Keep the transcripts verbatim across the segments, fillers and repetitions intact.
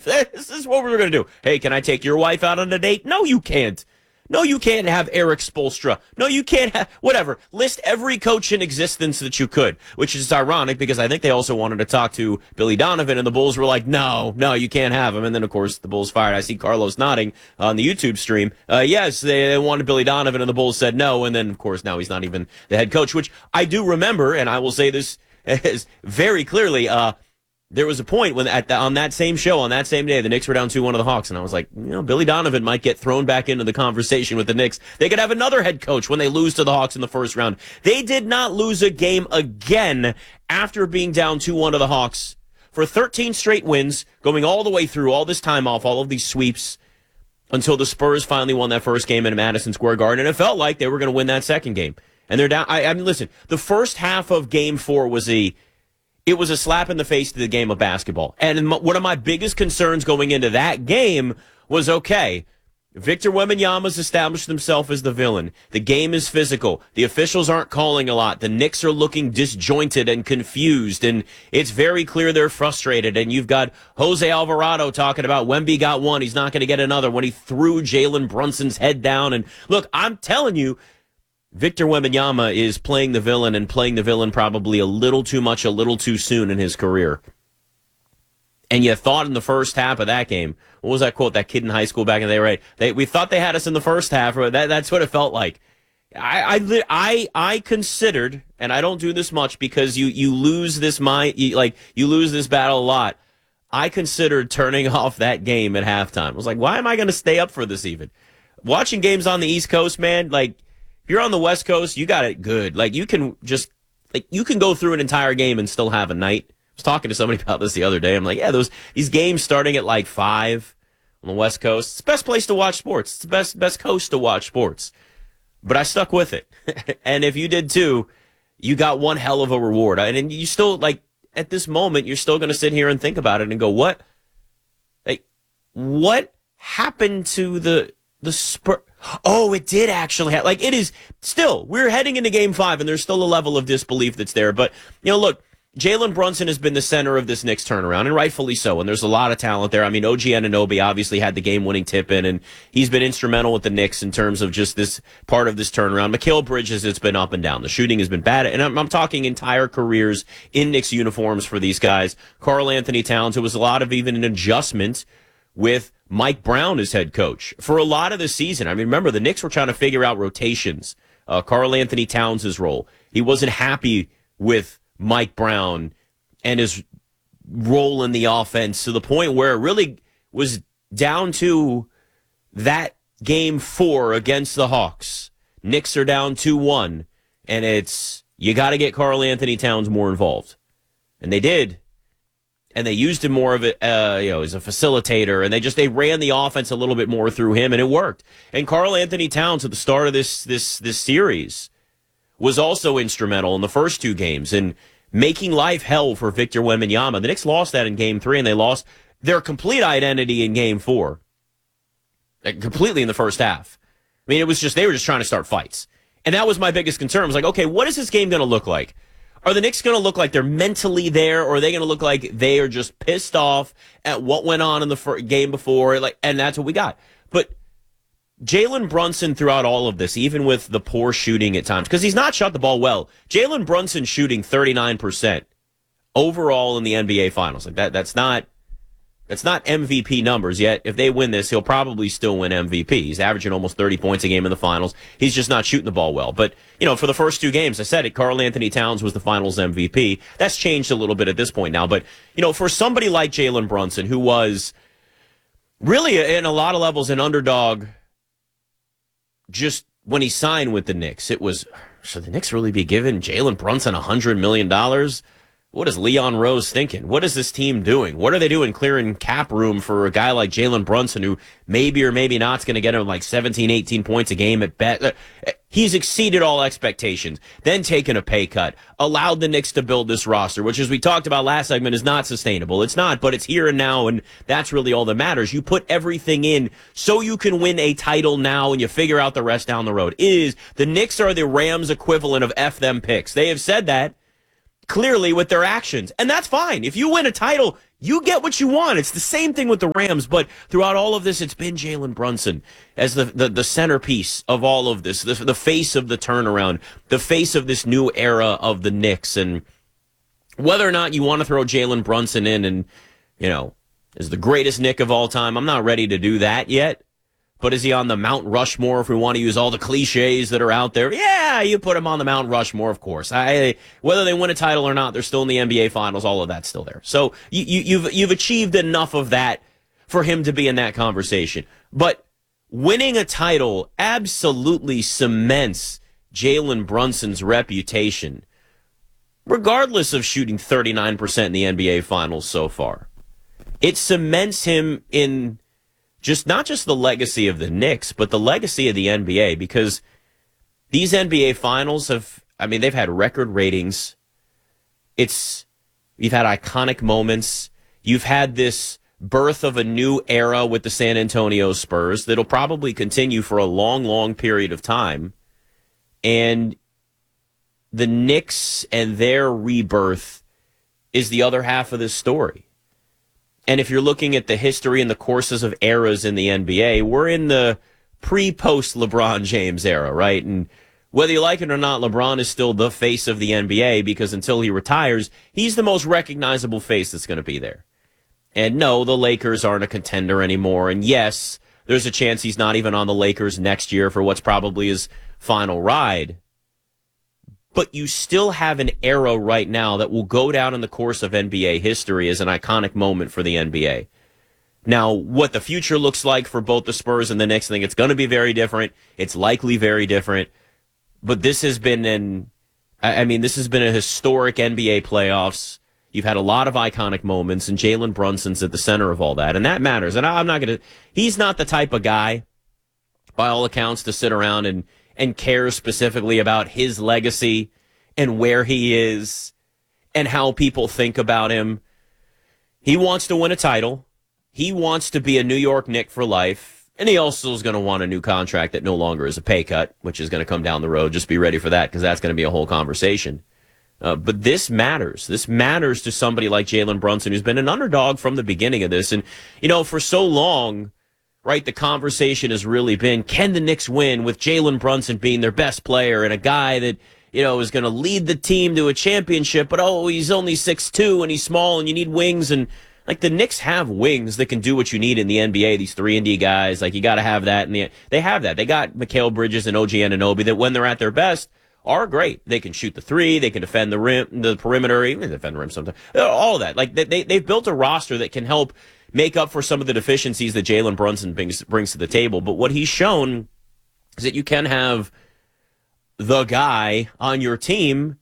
This is what we're going to do. Hey, can I take your wife out on a date? No, you can't. No, you can't have Eric Spoelstra. No, you can't have, whatever. List every coach in existence that you could, which is ironic because I think they also wanted to talk to Billy Donovan, and the Bulls were like, no, no, you can't have him. And then, of course, the Bulls fired. I see Carlos nodding on the YouTube stream. Uh, yes, they, they wanted Billy Donovan, and the Bulls said no. And then, of course, now he's not even the head coach, which I do remember, and I will say this as very clearly, uh, there was a point when at the, on that same show, on that same day, the Knicks were down two one to the Hawks, and I was like, you know, Billy Donovan might get thrown back into the conversation with the Knicks. They could have another head coach when they lose to the Hawks in the first round. They did not lose a game again after being down two one to the Hawks for thirteen straight wins, going all the way through all this time off, all of these sweeps, until the Spurs finally won that first game in Madison Square Garden, and it felt like they were going to win that second game. And they're down. I, I mean, listen, the first half of game four was a It was a slap in the face to the game of basketball. And one of my biggest concerns going into that game was, okay, Victor Wembanyama's established himself as the villain. The game is physical. The officials aren't calling a lot. The Knicks are looking disjointed and confused, and it's very clear they're frustrated. And you've got Jose Alvarado talking about Wemby got one, he's not going to get another, when he threw Jalen Brunson's head down. And look, I'm telling you, Victor Wembanyama is playing the villain and playing the villain probably a little too much, a little too soon in his career. And you thought in the first half of that game, what was that quote, that kid in high school back in the day, right? They, we thought they had us in the first half. That, that's what it felt like. I, I, I, I considered, and I don't do this much because you, you lose this mind, you, like you lose this battle a lot. I considered turning off that game at halftime. I was like, why am I going to stay up for this even? Watching games on the East Coast, man, like, if you're on the West Coast, you got it good. Like, you can just, like, you can go through an entire game and still have a night. I was talking to somebody about this the other day. I'm like, yeah, those, these games starting at like five on the West Coast, it's the best place to watch sports. It's the best, best coast to watch sports. But I stuck with it. And if you did too, you got one hell of a reward. And you still, like, at this moment, you're still going to sit here and think about it and go, what, like, what happened to the, the Spurs? Oh, it did actually have, like, it is still, we're heading into game five, and there's still a level of disbelief that's there. But, you know, look, Jalen Brunson has been the center of this Knicks turnaround, and rightfully so, and there's a lot of talent there. I mean, O G Anunoby obviously had the game-winning tip-in, and he's been instrumental with the Knicks in terms of just this part of this turnaround. Mikal Bridges, it's been up and down. The shooting has been bad, and I'm, I'm talking entire careers in Knicks uniforms for these guys. Karl Anthony Towns, it was a lot of even an adjustment with Mike Brown as head coach for a lot of the season. I mean, remember, the Knicks were trying to figure out rotations. Uh, Karl Anthony Towns' role. He wasn't happy with Mike Brown and his role in the offense to the point where it really was down to that game four against the Hawks. Knicks are down two one, and it's, you got to get Karl Anthony Towns more involved. And they did. And they used him more of it, uh, you know, as a facilitator, and they just they ran the offense a little bit more through him, and it worked. And Karl Anthony Towns at the start of this this this series was also instrumental in the first two games in making life hell for Victor Wembanyama. The Knicks lost that in Game Three, and they lost their complete identity in Game Four, like, completely in the first half. I mean, it was just they were just trying to start fights, and that was my biggest concern. I was like, okay, what is this game going to look like? Are the Knicks going to look like they're mentally there, or are they going to look like they are just pissed off at what went on in the first game before? Like, and that's what we got. But Jalen Brunson throughout all of this, even with the poor shooting at times, because he's not shot the ball well. Jalen Brunson shooting thirty-nine percent overall in the N B A Finals. Like that, that's not that's not M V P numbers yet. If they win this, he'll probably still win M V P. He's averaging almost thirty points a game in the Finals. He's just not shooting the ball well. But, you know, for the first two games, I said it, Karl Anthony Towns was the Finals M V P. That's changed a little bit at this point now. But, you know, for somebody like Jalen Brunson, who was really, in a lot of levels, an underdog just when he signed with the Knicks, it was, should the Knicks really be giving Jalen Brunson one hundred million dollars? What is Leon Rose thinking? What is this team doing? What are they doing clearing cap room for a guy like Jalen Brunson, who maybe or maybe not is going to get him like seventeen, eighteen points a game at best? He's exceeded all expectations, then taken a pay cut, allowed the Knicks to build this roster, which, as we talked about last segment, is not sustainable. It's not, but it's here and now, and that's really all that matters. You put everything in so you can win a title now, and you figure out the rest down the road. It is, the Knicks are the Rams equivalent of F them picks. They have said that. clearly with their actions. And that's fine. If you win a title, you get what you want. It's the same thing with the Rams, but throughout all of this, it's been Jalen Brunson as the, the, the centerpiece of all of this, the, the face of the turnaround, the face of this new era of the Knicks. And whether or not you want to throw Jalen Brunson in and, you know, is the greatest Knick of all time, I'm not ready to do that yet. But is he on the Mount Rushmore if we want to use all the cliches that are out there? Yeah, you put him on the Mount Rushmore, of course. I, whether they win a title or not, they're still in the N B A Finals. All of that's still there. So you, you, you've you've achieved enough of that for him to be in that conversation. But winning a title absolutely cements Jalen Brunson's reputation, regardless of shooting thirty-nine percent in the N B A Finals so far. It cements him in just not just the legacy of the Knicks, but the legacy of the N B A, because these N B A Finals have, I mean, they've had record ratings. It's, you've had iconic moments. You've had this birth of a new era with the San Antonio Spurs that'll probably continue for a long, long period of time. And the Knicks and their rebirth is the other half of this story. And if you're looking at the history and the courses of eras in the N B A, we're in the pre-post LeBron James era, right? And whether you like it or not, LeBron is still the face of the N B A because until he retires, he's the most recognizable face that's going to be there. And no, the Lakers aren't a contender anymore. And yes, there's a chance he's not even on the Lakers next year for what's probably his final ride. But you still have an era right now that will go down in the course of N B A history as an iconic moment for the N B A. Now, what the future looks like for both the Spurs and the Knicks, I think it's going to be very different. It's likely very different. But this has been an, I mean, this has been a historic N B A playoffs. You've had a lot of iconic moments, and Jalen Brunson's at the center of all that, and that matters. And I'm not going to, he's not the type of guy, by all accounts, to sit around and and cares specifically about his legacy and where he is and how people think about him. He wants to win a title. He wants to be a New York Knick for life. And he also is going to want a new contract that no longer is a pay cut, which is going to come down the road. Just be ready for that because that's going to be a whole conversation. Uh, but this matters. This matters to somebody like Jalen Brunson, who's been an underdog from the beginning of this. And, you know, for so long, right, the conversation has really been, can the Knicks win with Jalen Brunson being their best player and a guy that, you know, is going to lead the team to a championship, but, oh, he's only six two and he's small and you need wings. And, like, the Knicks have wings that can do what you need in the N B A, these three and D guys. Like, you got to have that. And the, they have that. They got Mikal Bridges and O G Anunoby that, when they're at their best, are great. They can shoot the three. They can defend the rim, the perimeter, even defend the rim sometimes. All of that. Like, they, they, they've built a roster that can help make up for some of the deficiencies that Jalen Brunson brings, brings to the table. But what he's shown is that you can have the guy on your team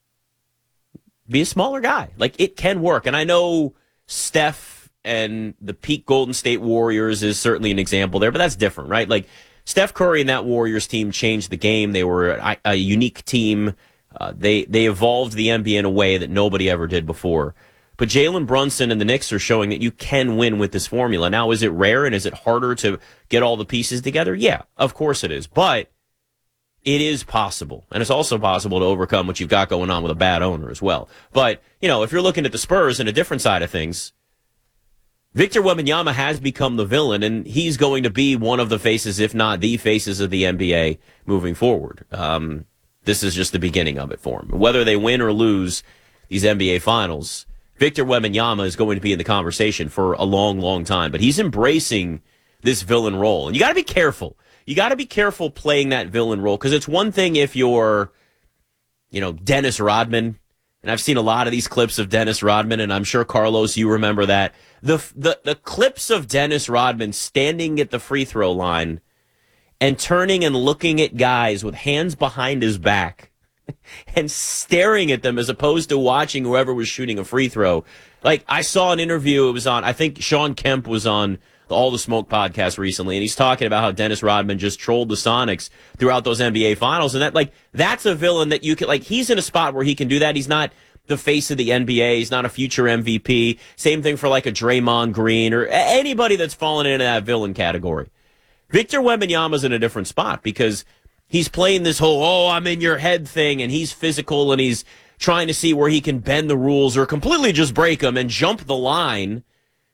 be a smaller guy. Like, it can work. And I know Steph and the peak Golden State Warriors is certainly an example there, but that's different, right? Like, Steph Curry and that Warriors team changed the game. They were a, a unique team. Uh, they, they evolved the N B A in a way that nobody ever did before. But Jalen Brunson and the Knicks are showing that you can win with this formula. Now, is it rare and is it harder to get all the pieces together? Yeah, of course it is. But it is possible. And it's also possible to overcome what you've got going on with a bad owner as well. But, you know, if you're looking at the Spurs and a different side of things, Victor Wembanyama has become the villain, and he's going to be one of the faces, if not the faces of the N B A moving forward. Um, this is just the beginning of it for him. Whether they win or lose these N B A Finals, Victor Wembanyama is going to be in the conversation for a long, long time. But he's embracing this villain role. And you got to be careful. You got to be careful playing that villain role, because it's one thing if you're, you know, Dennis Rodman. And I've seen a lot of these clips of Dennis Rodman, and I'm sure, Carlos, you remember that. The, the, the clips of Dennis Rodman standing at the free throw line and turning and looking at guys with hands behind his back and staring at them as opposed to watching whoever was shooting a free throw. Like, I saw an interview, it was on, I think Sean Kemp was on the All the Smoke podcast recently, and he's talking about how Dennis Rodman just trolled the Sonics throughout those N B A Finals, and that, like, that's a villain that you can, like, he's in a spot where he can do that. He's not the face of the N B A. He's not a future M V P. Same thing for, like, a Draymond Green or anybody that's fallen into that villain category. Victor Wembanyama's in a different spot because he's playing this whole, oh, I'm in your head thing, and he's physical, and he's trying to see where he can bend the rules or completely just break them and jump the line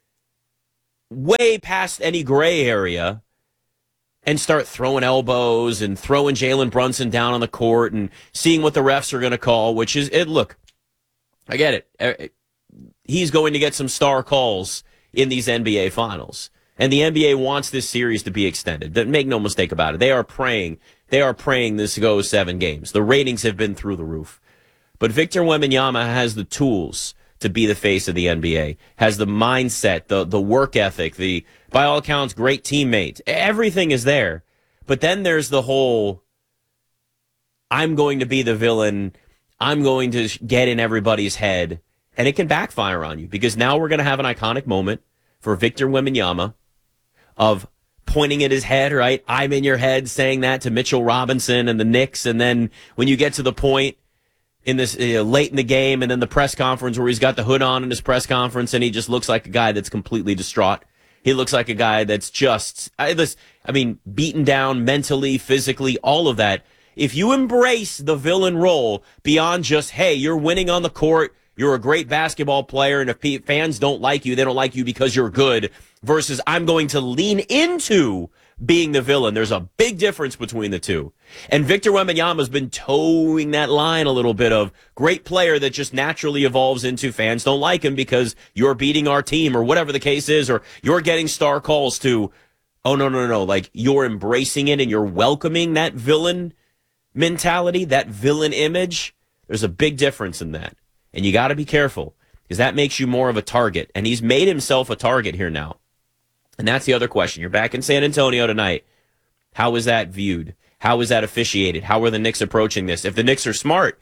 way past any gray area and start throwing elbows and throwing Jalen Brunson down on the court and seeing what the refs are going to call, which is, it. look, I get it. He's going to get some star calls in these N B A finals. And the N B A wants this series to be extended. Make no mistake about it. They are praying. They are praying this goes seven games. The ratings have been through the roof. But Victor Wembanyama has the tools to be the face of the N B A, has the mindset, the the work ethic, the, by all accounts, great teammate. Everything is there. But then there's the whole, I'm going to be the villain, I'm going to get in everybody's head, and it can backfire on you, because now we're going to have an iconic moment for Victor Wembanyama of pointing at his head, right? I'm in your head, saying that to Mitchell Robinson and the Knicks, and then when you get to the point in this uh, late in the game, and then the press conference where he's got the hood on in his press conference, and he just looks like a guy that's completely distraught. He looks like a guy that's just, I, this, I mean, beaten down mentally, physically, all of that. If you embrace the villain role beyond just, hey, you're winning on the court, you're a great basketball player, and if fans don't like you, they don't like you because you're good, versus I'm going to lean into being the villain. There's a big difference between the two. And Victor Wembanyama's been towing that line a little bit of great player that just naturally evolves into fans don't like him because you're beating our team or whatever the case is, or you're getting star calls to, oh, no, no, no, like you're embracing it and you're welcoming that villain mentality, that villain image. There's a big difference in that. And you got to be careful because that makes you more of a target. And he's made himself a target here now. And that's the other question. You're back in San Antonio tonight. How is that viewed? How is that officiated? How are the Knicks approaching this? If the Knicks are smart,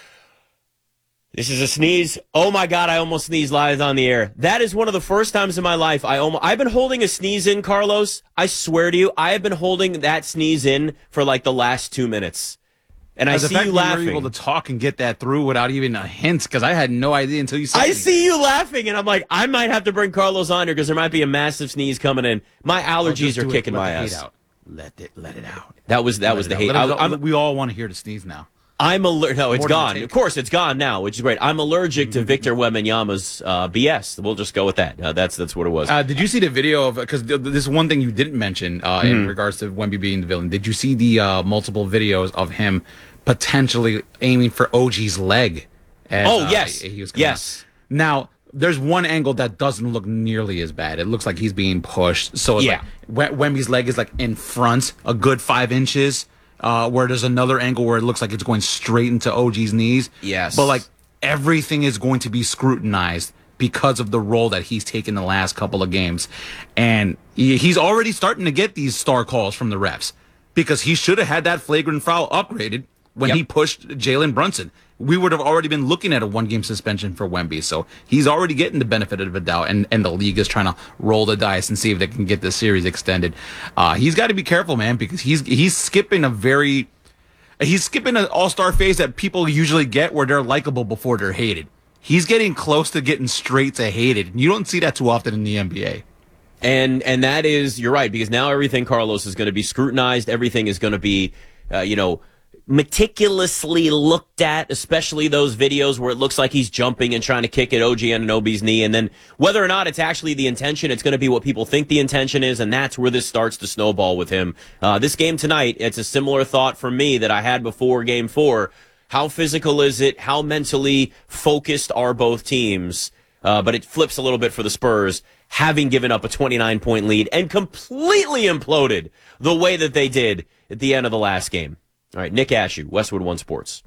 this is a sneeze. Oh, my God, I almost sneezed live on the air. That is one of the first times in my life I almost, I've been holding a sneeze in, Carlos. I swear to you, I have been holding that sneeze in for like the last two minutes. And I see you laughing. You were able to talk and get that through without even a hint, because I had no idea until you said it. I see you laughing, and I'm like, I might have to bring Carlos on here because there might be a massive sneeze coming in. My allergies are kicking my ass. Out. Let it, let it out. That was that let was the out. hate. I, I'm, we all want to hear the sneeze now. I'm allergic. No, it's More gone. Of course, it's gone now, which is great. I'm allergic mm-hmm. to Victor Wembanyama's uh, B S. We'll just go with that. Uh, that's that's what it was. Uh, did you see the video of? Because th- this is one thing you didn't mention uh, mm. in regards to Wemby being the villain. Did you see the uh, multiple videos of him potentially aiming for O G's leg? As, oh yes, uh, he was yes. Out. Now there's one angle that doesn't look nearly as bad. It looks like he's being pushed. So it's yeah, like Wemby's leg is like in front, a good five inches. Uh, where there's another angle where it looks like it's going straight into O G's knees. Yes. But, like, everything is going to be scrutinized because of the role that he's taken the last couple of games. And he, he's already starting to get these star calls from the refs because he should have had that flagrant foul upgraded when yep. he pushed Jalen Brunson. We would have already been looking at a one-game suspension for Wemby. So he's already getting the benefit of the doubt, and, and the league is trying to roll the dice and see if they can get this series extended. Uh, he's got to be careful, man, because he's he's skipping a very he's skipping an all-star phase that people usually get where they're likable before they're hated. He's getting close to getting straight to hated. You don't see that too often in the N B A. And and that is, you're right, because now everything, Carlos, is going to be scrutinized. Everything is going to be, uh, you know, meticulously looked at, especially those videos where it looks like he's jumping and trying to kick at O G Anunoby's knee. And then whether or not it's actually the intention, it's going to be what people think the intention is, and that's where this starts to snowball with him. Uh, this game tonight, it's a similar thought for me that I had before game four. How physical is it? How mentally focused are both teams? Uh, but it flips a little bit for the Spurs, having given up a twenty-nine point lead and completely imploded the way that they did at the end of the last game. All right, Nick Ashew, Westwood One Sports.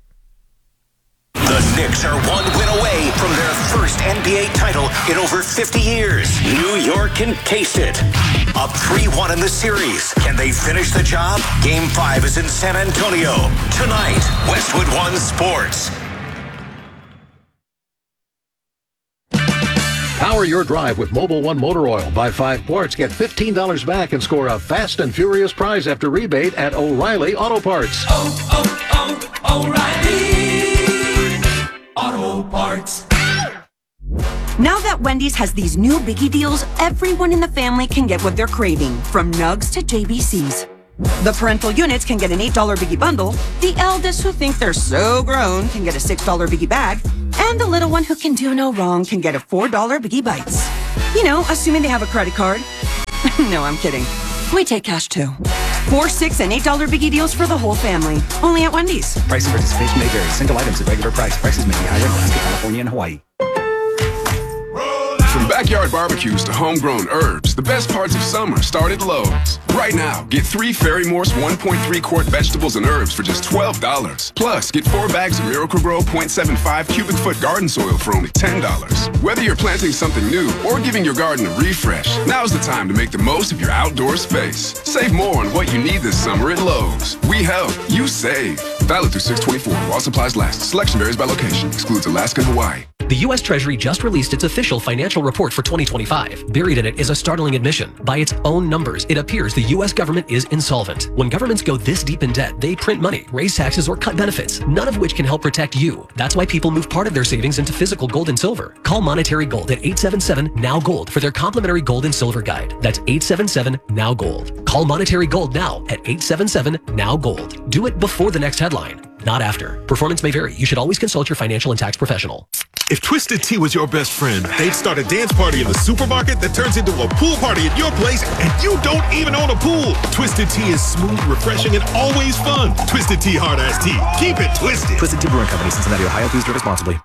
The Knicks are one win away from their first N B A title in over fifty years. New York can taste it. Up three one in the series. Can they finish the job? Game five is in San Antonio. Tonight, Westwood One Sports. Power your drive with Mobil one Motor Oil. Buy five quarts, get fifteen dollars back, and score a fast and furious prize after rebate at O'Reilly Auto Parts. Oh, oh, oh, O'Reilly Auto Parts. Now that Wendy's has these new biggie deals, everyone in the family can get what they're craving, from nugs to J B Cs. The parental units can get an eight dollar Biggie bundle. The eldest who think they're so grown can get a six dollar Biggie bag. And the little one who can do no wrong can get a four dollar Biggie Bites. You know, assuming they have a credit card. No, I'm kidding. We take cash too. Four, six, and eight dollar Biggie deals for the whole family. Only at Wendy's. Price and participation may vary. Single items at regular price. Prices may be higher in Alaska, California, and Hawaii. From backyard barbecues to homegrown herbs, the best parts of summer start at Lowe's. Right now, get three Ferry-Morse one point three quart vegetables and herbs for just twelve dollars. Plus, get four bags of Miracle-Gro point seven five cubic foot garden soil for only ten dollars. Whether you're planting something new or giving your garden a refresh, now's the time to make the most of your outdoor space. Save more on what you need this summer at Lowe's. We help, you save. Valid through six twenty-four while supplies last. Selection varies by location. Excludes Alaska and Hawaii. The U S Treasury just released its official financial report for twenty twenty-five. Buried in it is a startling admission. By its own numbers, it appears the U S government is insolvent. When governments go this deep in debt, they print money, raise taxes, or cut benefits, none of which can help protect you. That's why people move part of their savings into physical gold and silver. Call Monetary Gold at eight seven seven, N O W, GOLD for their complimentary gold and silver guide. That's eight seven seven, N O W, GOLD. Call Monetary Gold now at eight seven seven, N O W, GOLD. Do it before the next headline, not after. Performance may vary. You should always consult your financial and tax professional. If Twisted Tea was your best friend, they'd start a dance party in the supermarket that turns into a pool party at your place, and you don't even own a pool. Twisted Tea is smooth, refreshing, and always fun. Twisted Tea Hard Iced Tea. Keep it twisted. Twisted Tea Brewing Company, Cincinnati, Ohio. Please drink responsibly.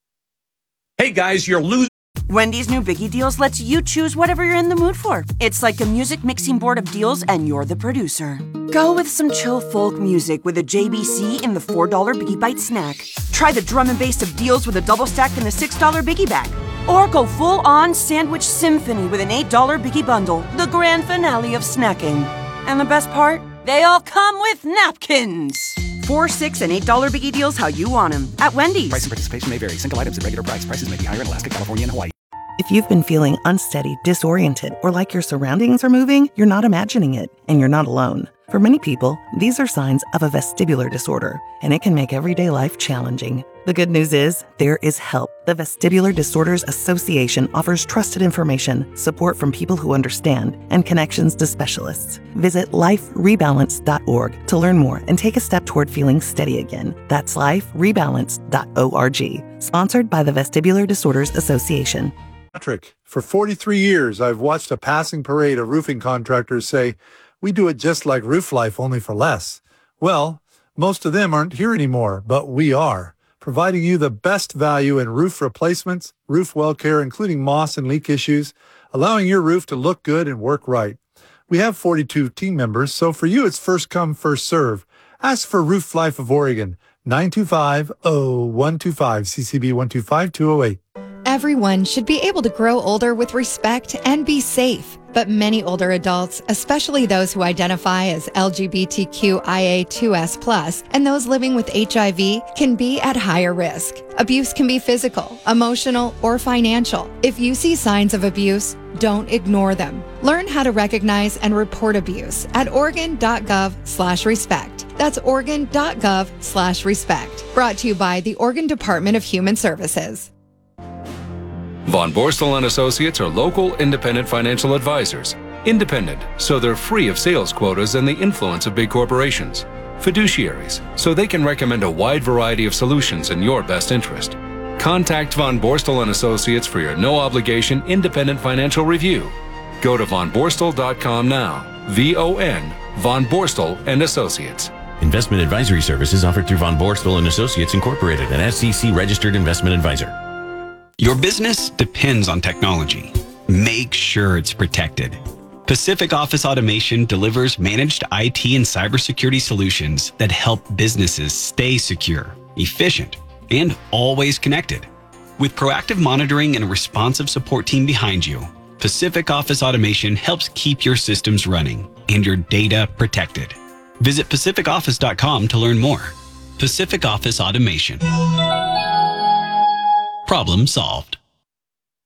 Hey guys, you're losing. Wendy's new Biggie Deals lets you choose whatever you're in the mood for. It's like a music mixing board of deals, and you're the producer. Go with some chill folk music with a J B C in the four dollar Biggie Bite snack. Try the drum and bass of deals with a double stack in the six dollar Biggie Bag. Or go full-on sandwich symphony with an eight dollar Biggie Bundle, the grand finale of snacking. And the best part? They all come with napkins. Four, six, and eight dollar Biggie Deals how you want them at Wendy's. Price and participation may vary. Single items at regular price. Prices may be higher in Alaska, California, and Hawaii. If you've been feeling unsteady, disoriented, or like your surroundings are moving, you're not imagining it, and you're not alone. For many people, these are signs of a vestibular disorder, and it can make everyday life challenging. The good news is, there is help. The Vestibular Disorders Association offers trusted information, support from people who understand, and connections to specialists. Visit life rebalance dot org to learn more and take a step toward feeling steady again. That's life rebalance dot org. Sponsored by the Vestibular Disorders Association. Patrick, for forty-three years, I've watched a passing parade of roofing contractors say, we do it just like Roof Life, only for less. Well, most of them aren't here anymore, but we are, providing you the best value in roof replacements, roof well care, including moss and leak issues, allowing your roof to look good and work right. We have forty-two team members, so for you, it's first come, first serve. Ask for Roof Life of Oregon, nine two five, oh one two five, C C B one two five, two oh eight. Everyone should be able to grow older with respect and be safe. But many older adults, especially those who identify as L G B T Q I A two S plus, and those living with H I V, can be at higher risk. Abuse can be physical, emotional, or financial. If you see signs of abuse, don't ignore them. Learn how to recognize and report abuse at oregon.gov slash respect. That's oregon.gov slash respect. Brought to you by the Oregon Department of Human Services. Von Borstel and Associates are local, independent financial advisors. Independent, so they're free of sales quotas and the influence of big corporations. Fiduciaries, so they can recommend a wide variety of solutions in your best interest. Contact Von Borstel and Associates for your no-obligation independent financial review. Go to von borstel dot com now. V O N, Von Borstel and Associates. Investment advisory services offered through Von Borstel and Associates Incorporated, an S E C-registered investment advisor. Your business depends on technology. Make sure it's protected. Pacific Office Automation delivers managed I T and cybersecurity solutions that help businesses stay secure, efficient, and always connected. With proactive monitoring and a responsive support team behind you, Pacific Office Automation helps keep your systems running and your data protected. Visit pacific office dot com to learn more. Pacific Office Automation. Problem solved.